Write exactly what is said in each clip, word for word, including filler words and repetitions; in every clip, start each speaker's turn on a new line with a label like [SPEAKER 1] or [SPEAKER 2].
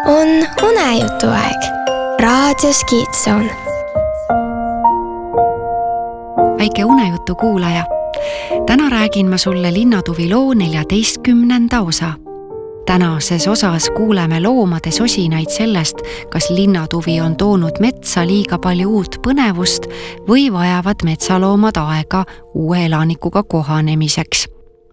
[SPEAKER 1] On unejutuaeg. Raadios Kiidson.
[SPEAKER 2] Väike unejutu kuulaja. Täna räägin ma sulle Linnatuvi loo neljateistkümnenda osa. Tänases osas kuuleme loomade sosinaid sellest, kas linnatuvi on toonud metsa liiga palju uut põnevust või vajavad metsaloomad aega uue elanikuga kohanemiseks.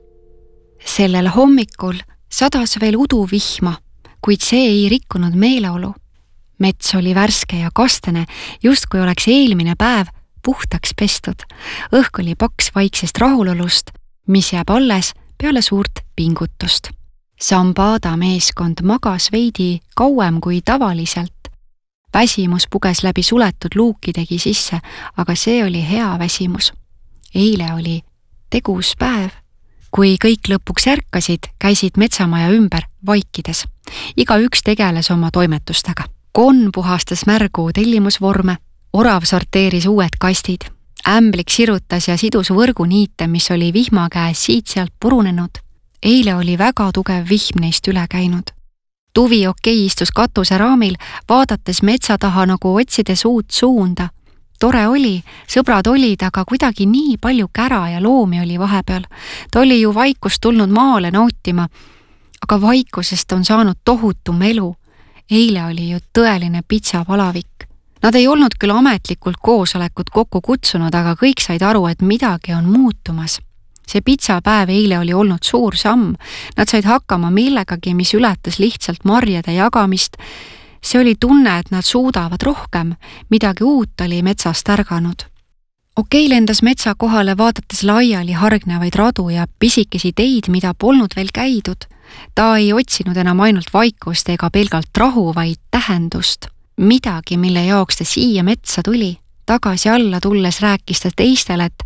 [SPEAKER 2] Sellel hommikul sadas veel uduvihma, kuid see ei rikkunud meeleolu. Mets oli värske ja kastene, just kui oleks eelmine päev puhtaks pestud. Õhk oli paks vaiksest rahulolust, mis jääb alles peale suurt pingutust. Sambada meeskond magas veidi kauem kui tavaliselt. Väsimus puges läbi suletud luukidegi sisse, aga see oli hea väsimus. Eile oli tegus päev. Kui kõik lõpuks ärkasid, käisid metsamaja ümber vaikides. Iga üks tegeles oma toimetustega. Konn puhastas märgu tellimusvorme, orav sorteeris uued kastid. Ämblik sirutas ja sidus võrguniite, mis oli vihma käes siit-sealt purunenud. Eile oli väga tugev vihm neist üle käinud. Tuvi okei istus katuse raamil, vaadates metsa taha nagu otsides uut suunda. Tore oli, sõbrad olid, aga kuidagi nii palju kära ja loomi oli vahepeal. Ta oli ju vaikust tulnud maale nautima, aga vaikusest on saanud tohutum elu. Eile oli ju tõeline pitsapalavik. Nad ei olnud küll ametlikult koosolekut kokku kutsunud, aga kõik said aru, et midagi on muutumas. See pitsapäev eile oli olnud suur samm. Nad said hakkama millegagi, mis ületas lihtsalt marjade jagamist. See oli tunne, et nad suudavad rohkem. Midagi uut oli metsast ärganud. Okei lendas metsa kohale vaadates laiali hargnevaid radu ja pisikesi teid, mida polnud veel käidud. Ta ei otsinud enam ainult vaikust ega pelgalt rahu, vaid tähendust. Midagi, mille jaoks ta siia metsa tuli. Tagasi alla tulles rääkis ta teistele, et,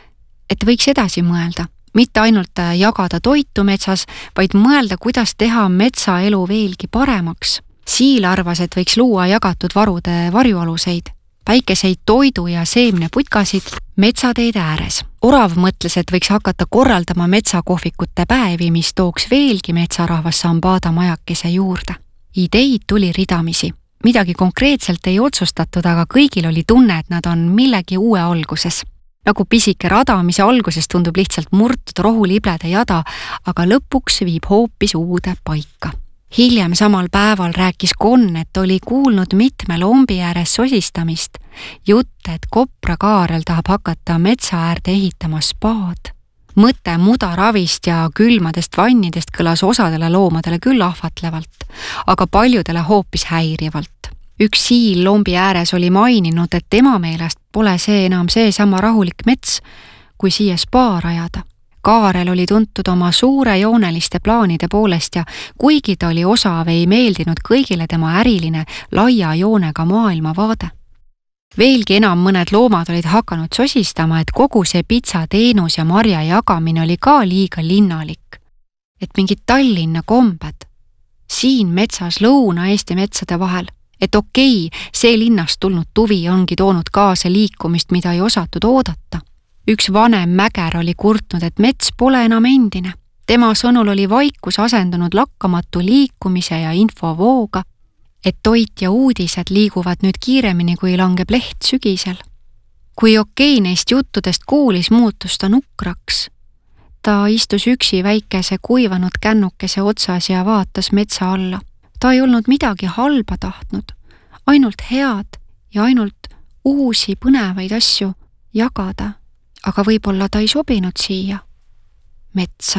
[SPEAKER 2] et võiks edasi mõelda. Mitte ainult jagada toitu metsas, vaid mõelda, kuidas teha metsaelu veelgi paremaks. Siil arvas, et võiks luua jagatud varude varjualuseid, päikeseid toidu ja seemne putkasid metsateede ääres. Orav mõtles, et võiks hakata korraldama metsakohvikute päevi, mis tooks veelgi metsarahvas Sambada majakese juurde. Ideid tuli ridamisi. Midagi konkreetselt ei otsustatud, aga kõigil oli tunne, et nad on millegi uue alguses. Nagu pisike rada, mis alguses tundub lihtsalt murtud rohuliblede jada, aga lõpuks viib hoopis uude paika. Hiljem samal päeval rääkis Konn, et oli kuulnud mitme lombi ääres sosistamist. Jutt, et Kopra Kaarel tahab hakata metsa äärde ehitama spaad. Mõte mudaravist ja külmadest vannidest kõlas osadele loomadele küll ahvatlevalt, aga paljudele hoopis häirivalt. Üks siil lombi ääres oli maininud, et tema meelest pole see enam see sama rahulik mets, kui siia spa rajada. Kaarel oli tuntud oma suure jooneliste plaanide poolest ja kuigi ta oli osav, ei meeldinud kõigile tema äriline laia joonega maailmavaade. Veelgi enam mõned loomad olid hakanud sosistama, et kogu see pitsa teenus ja marja jagamine oli ka liiga linnalik. Et mingid Tallinna kombed. Siin metsas Lõuna-Eesti metsade vahel. Et okei, see linnast tulnud tuvi ongi toonud kaasa liikumist, mida ei osatud oodata. Üks vanem mäger oli kurtnud, et mets pole enam endine. Tema sõnul oli vaikus asendunud lakkamatu liikumise ja infovooga, et toit ja uudised liiguvad nüüd kiiremini, kui langeb leht sügisel. Kui okei neist juttudest kuulis, muutus ta nukraks. Ta istus üksi väikese kuivanud kännukese otsas ja vaatas metsa alla. Ta ei olnud midagi halba tahtnud, ainult head ja ainult uusi põnevaid asju jagada. Aga võib-olla ta ei sobinud siia. Metsa.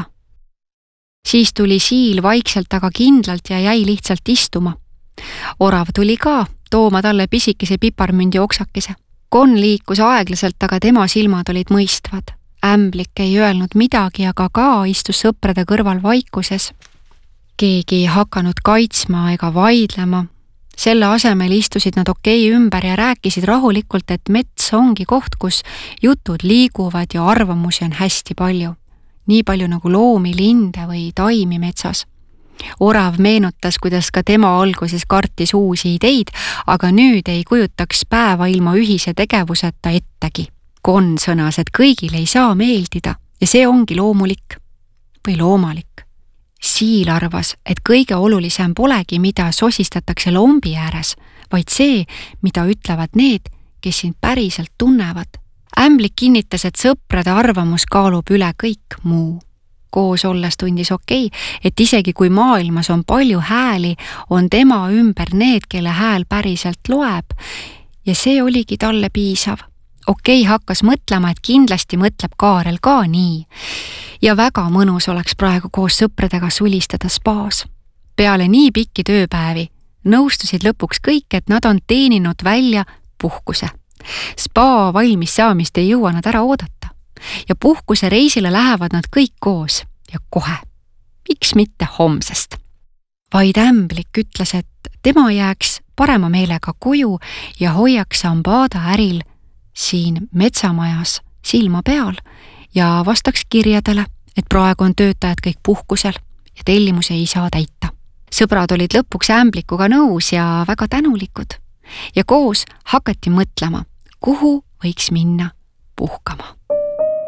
[SPEAKER 2] Siis tuli siil vaikselt, aga kindlalt ja jäi lihtsalt istuma. Orav tuli ka, tooma talle pisikese piparmündi oksakese. Konn liikus aeglaselt, aga tema silmad olid mõistvad. Ämblik ei öelnud midagi, aga ka istus sõprade kõrval vaikuses. Keegi ei hakanud kaitsma ega vaidlema. Selle asemel istusid nad okei ümber ja rääkisid rahulikult, et mets ongi koht, kus jutud liiguvad ja arvamusi on hästi palju. Nii palju nagu loomi, linde või taimi metsas. Orav meenutas, kuidas ka tema alguses kartis uusi ideid, aga nüüd ei kujutaks päeva ilma ühise tegevuseta ettegi. Konn sõnas, et kõigil ei saa meeldida ja see ongi loomulik või loomalik. Siil arvas, et kõige olulisem polegi, mida sosistatakse lombi ääres, vaid see, mida ütlevad need, kes sind päriselt tunnevad. Ämblik kinnitas, et sõprade arvamus kaalub üle kõik muu. Koos olles tundis okei, et isegi kui maailmas on palju hääli, on tema ümber need, kelle hääl päriselt loeb. Ja see oligi talle piisav. Okei hakkas mõtlema, et kindlasti mõtleb Kaarel ka nii. Ja väga mõnus oleks praegu koos sõpradega sulistada spaas. Peale nii pikki tööpäevi nõustusid lõpuks kõik, et nad on teeninud välja puhkuse. Spa valmis saamist ei jõua nad ära oodata. Ja puhkuse reisile lähevad nad kõik koos ja kohe. Miks mitte homsest? Vaid Ämblik ütles, et tema jääks parema meelega koju ja hoiaks Ambada äril siin metsamajas silma peal ja vastaks kirjadele, et praegu on töötajad kõik puhkusel ja tellimusi ei saa täita. Sõbrad olid lõpuks Ämblikuga nõus ja väga tänulikud ja koos hakati mõtlema, kuhu võiks minna puhkama.